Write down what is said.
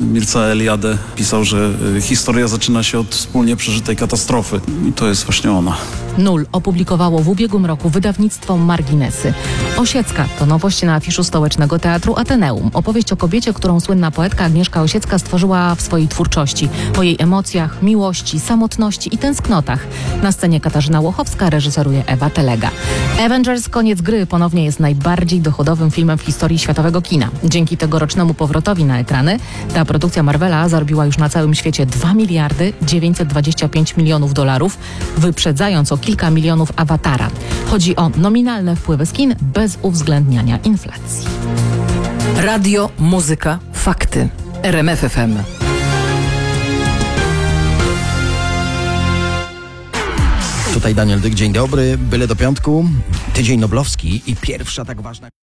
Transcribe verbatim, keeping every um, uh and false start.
Mircea Eliade pisał, że historia zaczyna się od wspólnie przeżytej katastrofy. I to jest właśnie ona. Nul opublikowało w ubiegłym roku wydawnictwo Marginesy. Osiecka to nowość na afiszu Stołecznego Teatru Ateneum. Opowieść o kobiecie, którą słynna poetka Agnieszka Osiecka stworzyła w swojej twórczości. O jej emocjach, miłości, samotności i tęsknotach. Na scenie Katarzyna Łochowska, reżyseruje Ewa Telega. Avengers Koniec gry ponownie jest najbardziej dochodowym filmem w historii światowego kina. Dzięki tegorocznemu powrotowi na ekrany ta produkcja Marvela zarobiła już na całym świecie dwa miliardy dziewięćset dwadzieścia pięć milionów dolarów, wyprzedzając o kilka milionów Awatara. Chodzi o nominalne wpływy z kin bez uwzględniania inflacji. Radio, muzyka, fakty. R M F F M. Tutaj Daniel Dyk, dzień dobry, byle do piątku, tydzień noblowski i pierwsza tak ważna...